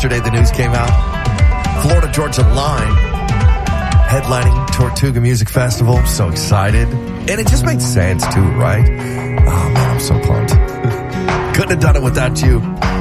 Yesterday, the news came out. Florida Georgia Line headlining Tortuga Music Festival. I'm so excited. And it just made sense, too, right? Oh, man, I'm so pumped. Couldn't have done it without you.